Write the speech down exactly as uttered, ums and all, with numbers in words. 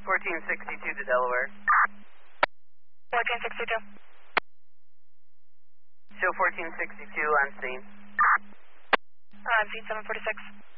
fourteen sixty-two to Delaware. fourteen sixty-two. Show fourteen sixty-two on scene. On scene seven forty-six.